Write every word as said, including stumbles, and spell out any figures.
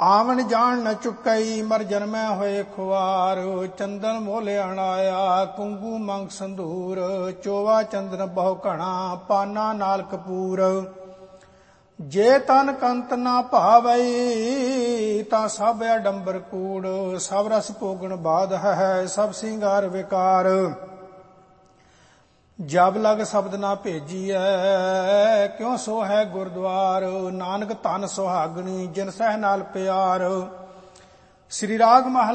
ਆਵਣ ਜਾਣ ਨ ਚੁੱਕਈ ਮਰ ਜਨਮੈ ਹੋਏ ਖੁਆਰ। ਚੰਦਨ ਮੋਲੇ ਅਣਾਇਆ ਕੁੰਗੂ ਮੰਗ ਸੰਧੂਰ। ਚੋਵਾ ਚੰਦਨ ਬਹੁ ਘਣਾ ਪਾਨਾ ਨਾਲ ਕਪੂਰ। ਜੇ ਤਨ ਕੰਤ ਨਾ ਭਾਵਈ ਤਾਂ ਸਭ ਅਡੰਬਰ ਕੂੜ। ਸਭ ਰਸ ਭੋਗਣ ਬਾਧ ਹੈ ਸਭ ਸਿੰਗਾਰ ਵਿਕਾਰ। ਜਬ ਲਗ ਸ਼ਬਦ ਨਾ ਭੇਜੀਐ ਕਿਉ ਸੋ ਹੈ ਗੁਰਦੁਆਰ। ਨਾਨਕ ਧਨ ਸੁਹਾਗਣੀ ਜਿਨ ਸਹਿ ਨਾਲ ਪਿਆਰ। ਸ੍ਰੀ ਰਾਗ ਮਹਲਾ